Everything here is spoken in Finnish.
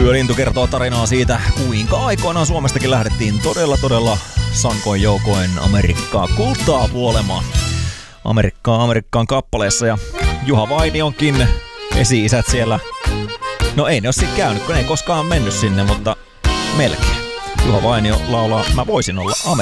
Yölintu kertoo tarinaa siitä, kuinka aikoinaan Suomestakin lähdettiin todella sankoin joukoin Amerikkaa kultaa puolemaan. Amerikkaan kappaleessa ja Juha Vainionkin esi-isät siellä. No ei ne ole siinä käynyt, kun ei koskaan mennyt sinne, mutta melkein. Juha Vainio laulaa Mä voisin olla Amerikka.